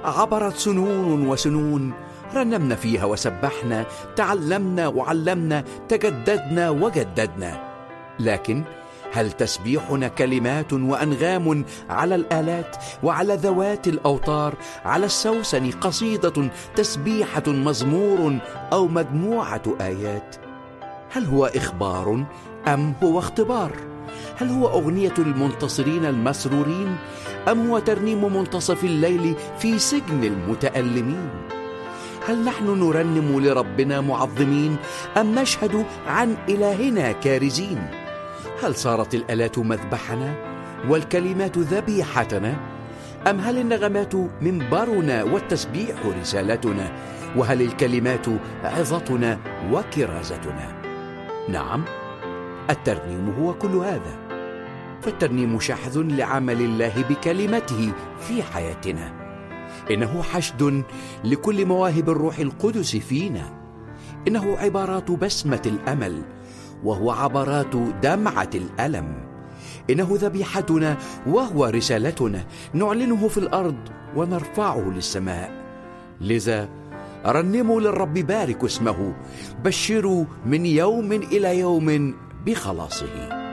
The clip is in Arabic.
عبرت سنون وسنون، رنمنا فيها وسبحنا، تعلمنا وعلمنا، تجددنا وجددنا. لكن هل تسبيحنا كلمات وأنغام على الآلات وعلى ذوات الأوتار، على السوسن قصيدة، تسبيحة، مزمور أو مجموعة آيات؟ هل هو إخبار أم هو اختبار؟ هل هو أغنية المنتصرين المسرورين أم هو ترنيم منتصف الليل في سجن المتألمين؟ هل نحن نرنم لربنا معظمين أم نشهد عن إلهنا كارزين؟ هل صارت الآلات مذبحنا والكلمات ذبيحتنا، أم هل النغمات منبرنا والتسبيح رسالتنا، وهل الكلمات عظتنا وكرازتنا؟ نعم، الترنيم هو كل هذا. فالترنيم شحذ لعمل الله بكلمته في حياتنا. إنه حشد لكل مواهب الروح القدس فينا. إنه عبارات بسمة الأمل، وهو عبرات دمعة الألم. إنه ذبيحتنا وهو رسالتنا، نعلنه في الأرض ونرفعه للسماء. لذا رنموا للرب، باركوا اسمه، بشروا من يوم إلى يوم بخلاصه.